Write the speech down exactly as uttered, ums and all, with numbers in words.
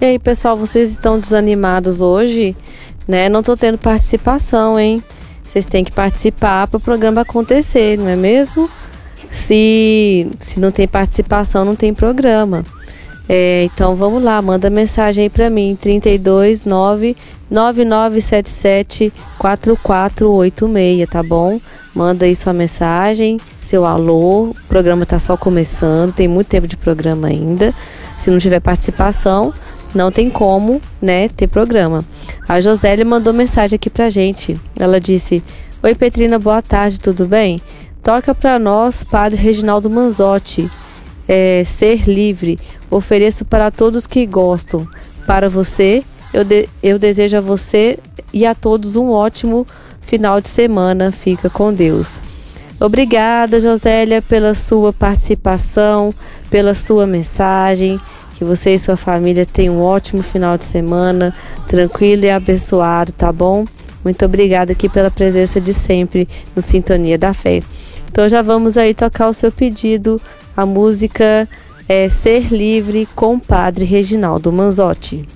E aí, pessoal, vocês estão desanimados hoje, né? Não tô tendo participação, hein? Vocês têm que participar para o programa acontecer, não é mesmo? Se, se não tem participação, não tem programa. É, então vamos lá, manda mensagem aí para mim, trinta e dois, nove nove nove sete sete, quatro quatro oito seis, tá bom? Manda aí sua mensagem, seu alô. O programa tá só começando, tem muito tempo de programa ainda. Se não tiver participação, não tem como, né, ter programa. A Josélia mandou mensagem aqui pra gente. Ela disse: oi Petrina, boa tarde, tudo bem? Toca pra nós, Padre Reginaldo Manzotti, é, Ser Livre. Ofereço para todos que gostam. Para você, eu, de, eu desejo a você e a todos um ótimo final de semana. Fica com Deus. Obrigada, Josélia, pela sua participação, pela sua mensagem. Que você e sua família tenham um ótimo final de semana, tranquilo e abençoado, tá bom? Muito obrigada aqui pela presença de sempre no Sintonia da Fé. Então já vamos aí tocar o seu pedido, a música é Ser Livre com o Padre Reginaldo Manzotti.